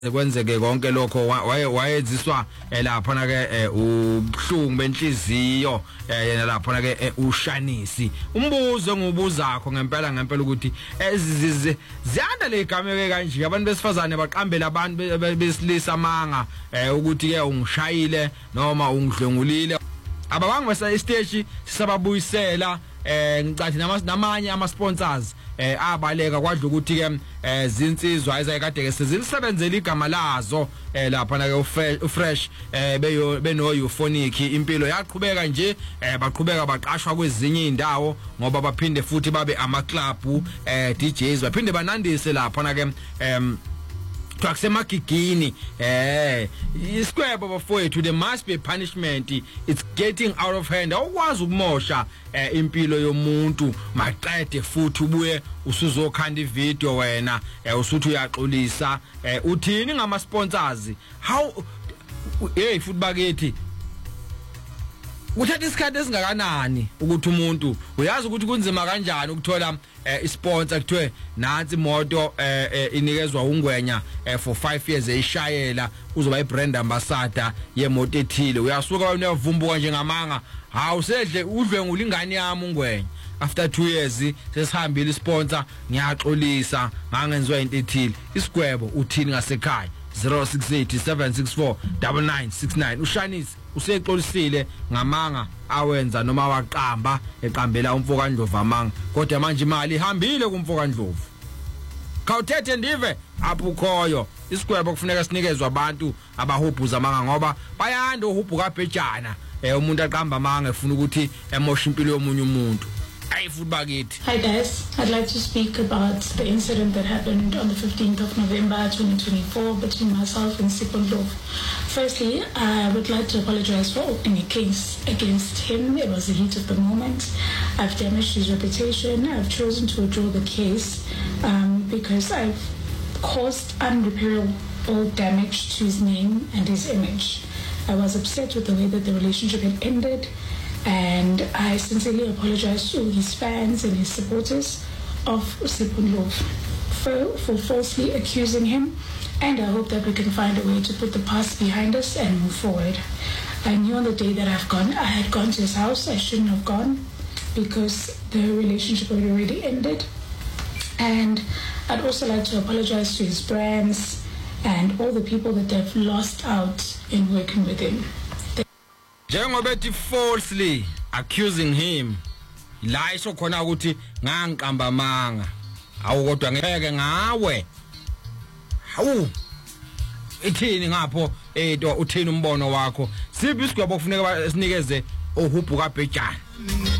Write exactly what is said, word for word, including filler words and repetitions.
Kwenzeke konke lokho wayeziswa lapha na ke ubuhlungu benhliziyo yena lapha na ke uShanisi umbuzo ngubuzakho ngempela ngempela ukuthi ziyanda le igama kanje abantu besifazane baqambela abantu besilisa manga ukuthi ke ungishayile noma ungidlengulile ababangi besa stage sisababuyisela eh ngicathi namanye ama sponsors eh abaleka kwadla ukuthi ke eh zinsizwa ezayikade ke sizilisebenzela igama lazo eh lapha na ke ufresh eh beyo beno euphonic impilo yaqhubeka nje eh baqhubeka baqashwa kwezinye indawo ngoba baphinde futhi babe ama club eh D Js baphinde banandise lapha na ke em Twakusemagigini eh isikwebo bafowethu there must be punishment. It's getting out of hand. Awukwazi ukumosha impilo yomuntu maqede futhi ubuye usuzokhanda ivideo wena usuthi uyaxolisa uthini ngama sponsors how hey futhi bakithi uthatha isikhathi esingakanani ukuthi umuntu uyazi ukuthi kunzima kanjani ukuthola isponsor kuthiwe nansi imoto inikezwa ungwenya for five years eyishayela uzoba ibrand ambassador yemoto ethile uyasuka uyavumbuka njengamanga hawu sedle udlwe ngulingani yami ungwenya after two years sesihambile isponsor ngiyaxolisa ngangenzwe into ethile isigwebo uthini ngasekhaya zero six eight seven six four nine nine six nine uShanisi usexolisile ngamanga awenza noma waqamba eqambela umfoka Ndlovu amanga kodwa manje imali ihambile kumfoka Ndlovu khawuthethe ndive apukhoyo isigwebo kufuneka sinikezwe abantu abahubhuza amanga ngoba bayanda uhubhu kaBhejana eh umuntu aqamba amanga efuna ukuthi emosha impilo yomunye umuntu. Hi guys, I'd like to speak about the incident that happened on the fifteenth of November twenty twenty-four between myself and Sipho Ndlovu. Firstly, I would like to apologize for opening a case against him. It was the heat of the moment. I've damaged his reputation. I've chosen to withdraw the case um, because I've caused unrepairable damage to his name and his image. I was upset with the way that the relationship had ended, and I sincerely apologize to his fans and his supporters of Sipho Ndlovu for, for falsely accusing him, and I hope that we can find a way to put the past behind us and move forward. I knew on the day that I've gone, I had gone to his house. I shouldn't have gone because the relationship had already ended, and I'd also like to apologize to his brands and all the people that they've lost out in working with him. Njengoba ethi falsely accusing him la isho khona ukuthi ngangiqamba amanga awu kodwa ngeke ngawe hawu ithini ngapho eto uthini umbono wakho siphi isigwebo kufuneka sinikeze ohubhu kaBhejana.